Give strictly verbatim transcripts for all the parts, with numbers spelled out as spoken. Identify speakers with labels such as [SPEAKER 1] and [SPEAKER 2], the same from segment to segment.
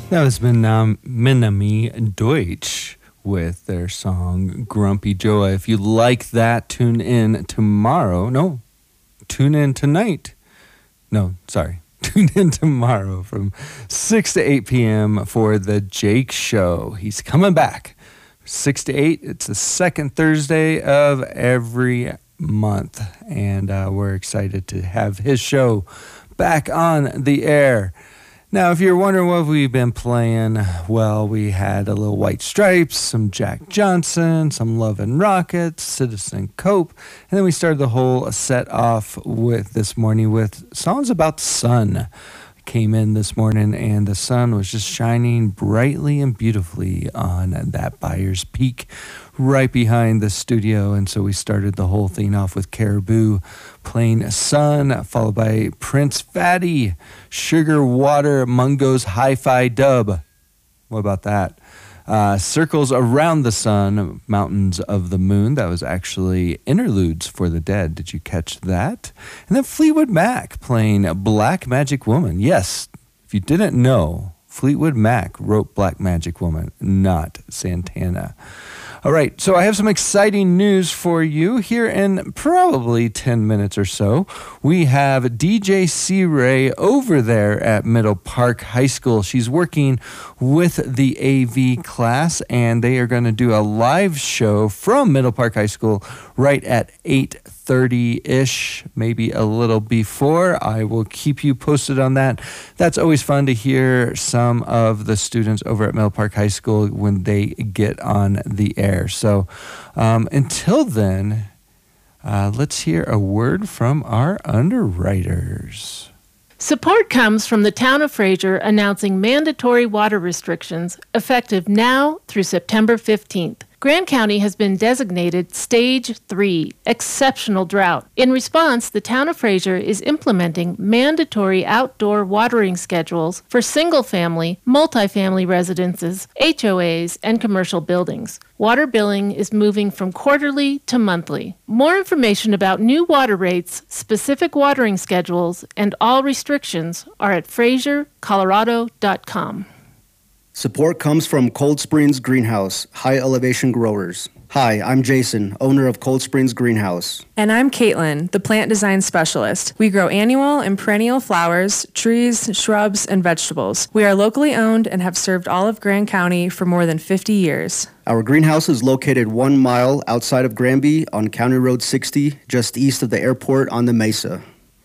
[SPEAKER 1] That was um, Minami Deutsch with their song Grumpy Joe. If you like that, tune in tomorrow. No, tune in tonight. No, sorry. Tune in tomorrow from six to eight p.m. for The Jake Show. He's coming back. six to eight. It's the second Thursday of every month. And uh, we're excited to have his show back on the air. Now, if you're wondering what we've been playing, well, we had a little White Stripes, some Jack Johnson, some Love and Rockets, Citizen Cope, and then we started the whole set off with this morning with songs about the sun. Came in this morning and the sun was just shining brightly and beautifully on that Byers Peak right behind the studio. And so we started the whole thing off with Caribou playing Sun, followed by Prince Fatty, Sugar Water, Mungo's Hi-Fi Dub. What about that? Uh, Circles Around the Sun, Mountains of the Moon. That was actually Interludes for the Dead. Did you catch that? And then Fleetwood Mac playing Black Magic Woman. Yes, if you didn't know, Fleetwood Mac wrote Black Magic Woman, not Santana. All right, so I have some exciting news for you. Here in probably ten minutes or so, we have D J C. Ray over there at Middle Park High School. She's working with the A V class, and they are going to do a live show from Middle Park High School right at eight thirty-ish, maybe a little before. I will keep you posted on that. That's always fun to hear some of the students over at Middle Park High School when they get on the air. So um, until then, uh, let's hear a word from our underwriters.
[SPEAKER 2] Support comes from the town of Fraser announcing mandatory water restrictions effective now through September fifteenth. Grant County has been designated Stage three, Exceptional Drought. In response, the town of Fraser is implementing mandatory outdoor watering schedules for single-family, multifamily residences, H O As, and commercial buildings. Water billing is moving from quarterly to monthly. More information about new water rates, specific watering schedules, and all restrictions are at fraser colorado dot com.
[SPEAKER 3] Support comes from Cold Springs Greenhouse, high elevation growers. Hi, I'm Jason, owner of Cold Springs Greenhouse.
[SPEAKER 4] And I'm Caitlin, the plant design specialist. We grow annual and perennial flowers, trees, shrubs, and vegetables. We are locally owned and have served all of Grand County for more than fifty years.
[SPEAKER 3] Our greenhouse is located one mile outside of Granby on County Road sixty, just east of the airport on the Mesa.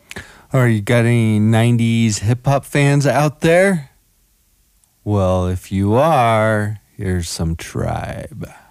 [SPEAKER 1] Are you got any nineties hip-hop fans out there? Well, if you are, here's some Tribe.